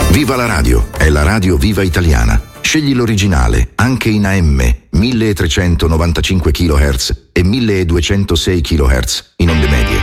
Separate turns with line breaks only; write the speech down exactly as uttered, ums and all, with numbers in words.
Viva la radio, è la radio Viva Italiana. Scegli l'originale, anche in A M, milletrecentonovantacinque chilohertz e milleduecentosei chilohertz in onde medie.